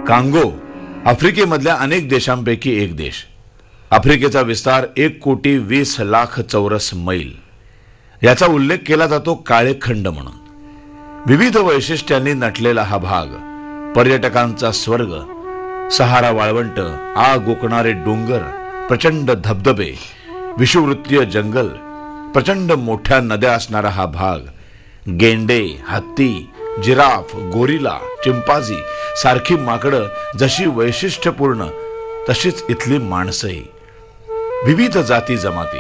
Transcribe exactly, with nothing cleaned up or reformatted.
Congo आफ्रिकेमधल्या अनेक देशांपैकी एक देश. आफ्रिकेचा विस्तार एक कोटी वीस लाख चौरस मैल. याचा उल्लेख केला जातो काळेखंड म्हणून. विविध वैशिष्ट्यांनी नटलेला हा भाग पर्यटकांचा स्वर्ग. सहारा वाळवंट, आग ओकणारे डोंगर, प्रचंड धबधबे, विषुववृत्तीय जंगल, प्रचंड मोठ्या नद्या असणारा हा भाग. गेंडे, हत्ती, जिराफ, गोरिला, चिंपाझी सारखी माकडं जशी वैशिष्ट्यपूर्ण तशीच इथली माणसंही. विविध जाती जमाती,